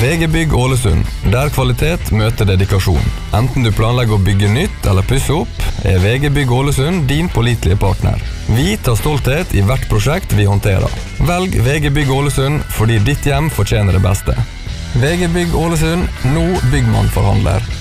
VG Bygg Ålesund, der kvalitet møter dedikasjon. Enten du planlegger å bygge nytt eller pusse opp, VG Bygg Ålesund din pålitelige partner. Vi tar stolthet i hvert prosjekt vi håndterer. Velg VG Bygg Ålesund fordi ditt hjem fortjener det beste. VG Bygg Ålesund, nå byggmann forhandler.